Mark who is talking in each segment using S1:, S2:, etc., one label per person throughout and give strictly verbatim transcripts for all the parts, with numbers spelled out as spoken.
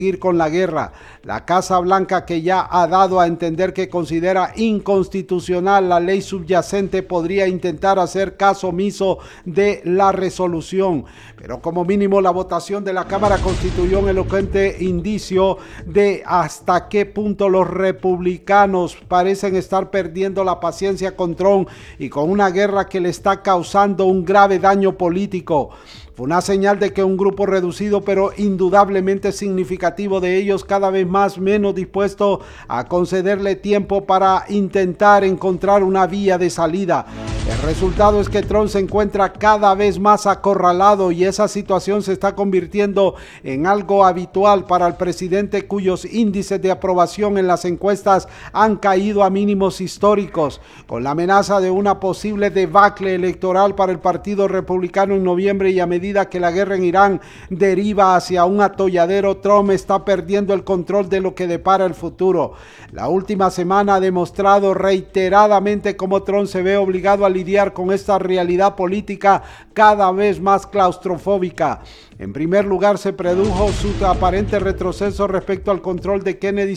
S1: Ir con la guerra. La Casa Blanca, que ya ha dado a entender que considera inconstitucional la ley subyacente, podría intentar hacer caso omiso de la resolución, pero como mínimo la votación de la Cámara constituyó un elocuente indicio de hasta qué punto los republicanos parecen estar perdiendo la paciencia con Trump y con una guerra que le está causando un grave daño político. Fue una señal de que un grupo reducido pero indudablemente significativo de ellos cada vez más menos dispuesto a concederle tiempo para intentar encontrar una vía de salida. El resultado es que Trump se encuentra cada vez más acorralado y esa situación se está convirtiendo en algo habitual para el presidente, cuyos índices de aprobación en las encuestas han caído a mínimos históricos, con la amenaza de una posible debacle electoral para el Partido Republicano en noviembre. Y a medida que la guerra en Irán deriva hacia un atolladero, Trump está perdiendo el control de lo que depara el futuro. La última semana ha demostrado reiteradamente cómo Trump se ve obligado a lidiar con esta realidad política cada vez más claustrofóbica. En primer lugar, se produjo su aparente retroceso respecto al control de Kennedy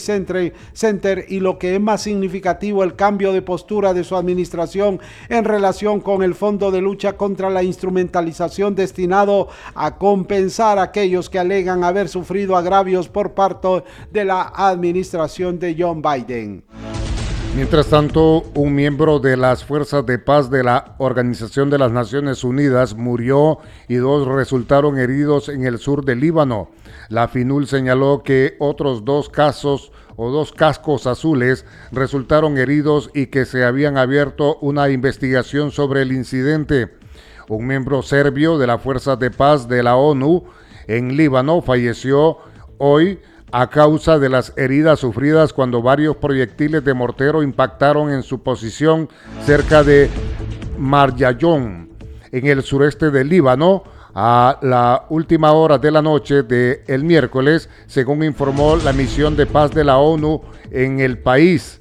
S1: Center y, lo que es más significativo, el cambio de postura de su administración en relación con el Fondo de Lucha contra la Instrumentalización, destinado a compensar a aquellos que alegan haber sufrido agravios por parte de la administración de John Biden.
S2: Mientras tanto, un miembro de las fuerzas de paz de la Organización de las Naciones Unidas murió y dos resultaron heridos en el sur del Líbano. La FINUL señaló que otros dos casos o dos cascos azules resultaron heridos y que se habían abierto una investigación sobre el incidente. Un miembro serbio de las fuerzas de paz de la ONU en Líbano falleció hoy a causa de las heridas sufridas cuando varios proyectiles de mortero impactaron en su posición cerca de Marjayón, en el sureste del Líbano, a la última hora de la noche del miércoles, según informó la misión de paz de la ONU en el país.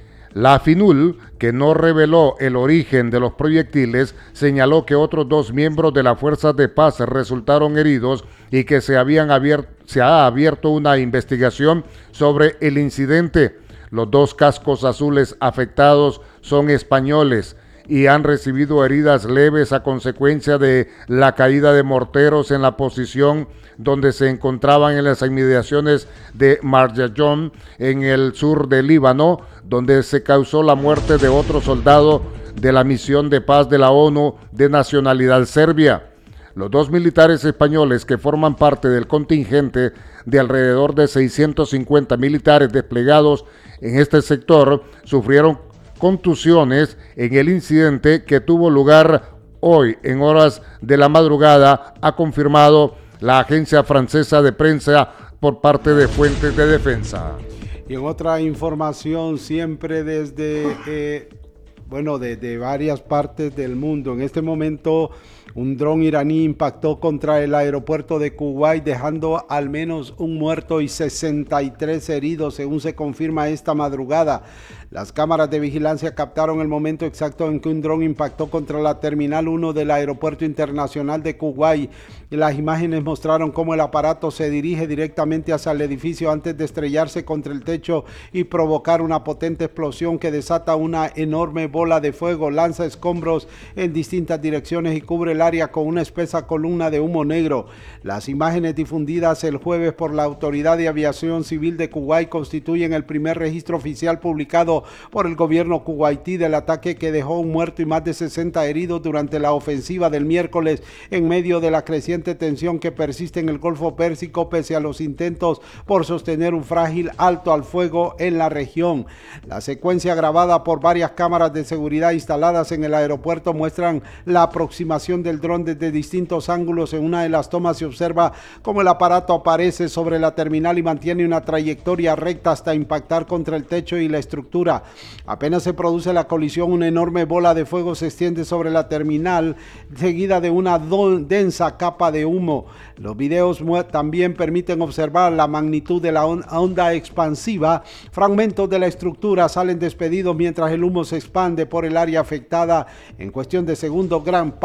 S2: La FINUL, que no reveló el origen de los proyectiles, señaló que otros dos miembros de las fuerzas de paz resultaron heridos y que se, habían abierto, se ha abierto una investigación sobre el incidente. Los dos cascos azules afectados son españoles y han recibido heridas leves a consecuencia de la caída de morteros en la posición donde se encontraban en las inmediaciones de Marjayón, en el sur del Líbano, donde se causó la muerte de otro soldado de la misión de paz de la ONU de nacionalidad serbia. Los dos militares españoles, que forman parte del contingente de alrededor de seiscientos cincuenta militares desplegados en este sector, sufrieron contusiones en el incidente que tuvo lugar hoy en horas de la madrugada, ha confirmado la agencia francesa de prensa por parte de fuentes de defensa.
S1: Y en otra información, siempre desde, eh, bueno, desde varias partes del mundo, en este momento un dron iraní impactó contra el aeropuerto de Kuwait, dejando al menos un muerto y sesenta y tres heridos, según se confirma esta madrugada. Las cámaras de vigilancia captaron el momento exacto en que un dron impactó contra la Terminal uno del Aeropuerto Internacional de Kuwait. Y las imágenes mostraron cómo el aparato se dirige directamente hacia el edificio antes de estrellarse contra el techo y provocar una potente explosión que desata una enorme bola de fuego, lanza escombros en distintas direcciones y cubre el área con una espesa columna de humo negro. Las imágenes difundidas el jueves por la Autoridad de Aviación Civil de Kuwait constituyen el primer registro oficial publicado por el gobierno kuwaití del ataque, que dejó un muerto y más de sesenta heridos durante la ofensiva del miércoles, en medio de la creciente tensión que persiste en el Golfo Pérsico, pese a los intentos por sostener un frágil alto al fuego en la región. La secuencia grabada por varias cámaras de seguridad instaladas en el aeropuerto muestran la aproximación del dron desde distintos ángulos. En una de las tomas se observa cómo el aparato aparece sobre la terminal y mantiene una trayectoria recta hasta impactar contra el techo y la estructura. Apenas se produce la colisión, una enorme bola de fuego se extiende sobre la terminal, seguida de una densa capa de humo. Los videos también permiten observar la magnitud de la onda expansiva. Fragmentos de la estructura salen despedidos mientras el humo se expande por el área afectada. En cuestión de segundos, gran parte del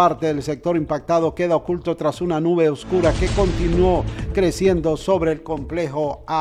S1: sector impactado queda oculto tras una nube oscura que continuó creciendo sobre el complejo